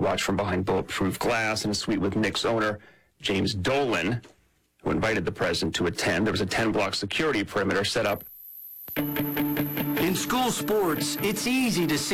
watch from behind bulletproof glass in a suite with Knicks owner James Dolan, who invited the president to attend. There was a 10-block security perimeter set up. In school sports, it's easy to see